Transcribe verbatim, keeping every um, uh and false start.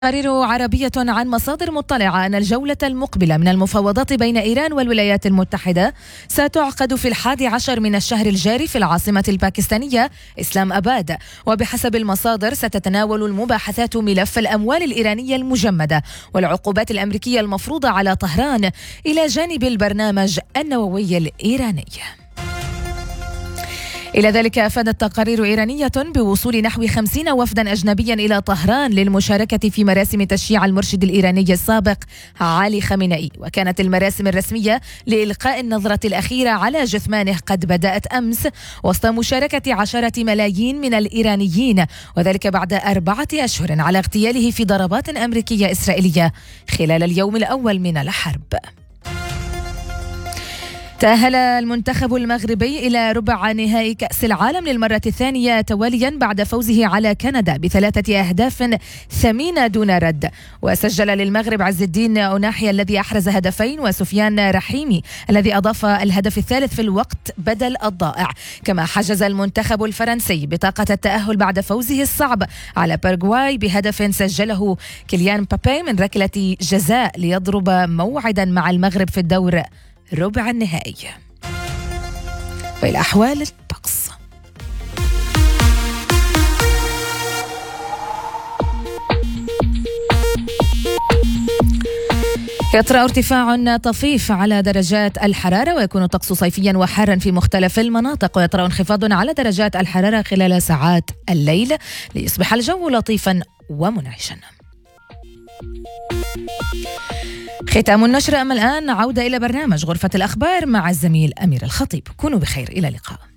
تقارير عربية عن مصادر مطلعة أن الجولة المقبلة من المفاوضات بين إيران والولايات المتحدة ستعقد في الحادي عشر من الشهر الجاري في العاصمة الباكستانية إسلام أباد. وبحسب المصادر ستتناول المباحثات ملف الأموال الإيرانية المجمدة والعقوبات الأمريكية المفروضة على طهران إلى جانب البرنامج النووي الإيراني. إلى ذلك أفادت تقارير إيرانية بوصول نحو خمسين وفدا أجنبيا إلى طهران للمشاركة في مراسم تشييع المرشد الإيراني السابق علي خامنئي. وكانت المراسم الرسمية لإلقاء النظرة الأخيرة على جثمانه قد بدأت أمس وسط مشاركة عشرة ملايين من الإيرانيين، وذلك بعد أربعة أشهر على اغتياله في ضربات أمريكية إسرائيلية خلال اليوم الأول من الحرب. تأهل المنتخب المغربي إلى ربع نهائي كأس العالم للمرة الثانية تواليا بعد فوزه على كندا بثلاثة أهداف ثمينة دون رد. وسجل للمغرب عز الدين أوناحي الذي أحرز هدفين، وسفيان رحيمي الذي أضاف الهدف الثالث في الوقت بدل الضائع. كما حجز المنتخب الفرنسي بطاقة التأهل بعد فوزه الصعب على باراغواي بهدف سجله كيليان مبابي من ركلة جزاء ليضرب موعدا مع المغرب في الدور ربع النهائي. وإلى أحوال الطقس. يطرأ ارتفاع طفيف على درجات الحرارة، ويكون الطقس صيفيا وحارا في مختلف المناطق، ويطرأ انخفاض على درجات الحرارة خلال ساعات الليل ليصبح الجو لطيفا ومنعشا. ختام النشر. أما الآن عودة إلى برنامج غرفة الأخبار مع الزميل أمير الخطيب. كونوا بخير، إلى اللقاء.